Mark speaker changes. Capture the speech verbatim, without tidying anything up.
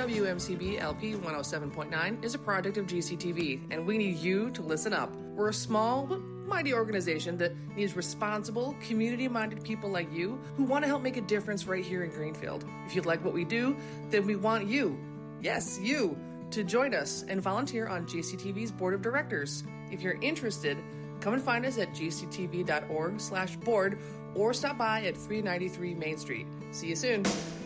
Speaker 1: W M C B L P one oh seven point nine is a project of G C T V, and we need you to listen up. We're a small but mighty organization that needs responsible, community-minded people like you who want to help make a difference right here in Greenfield. If you like what we do, then we want you, yes, you, to join us and volunteer on G C T V's board of directors. If you're interested, come and find us at g c t v dot org slash board or stop by at three ninety-three Main Street. See you soon.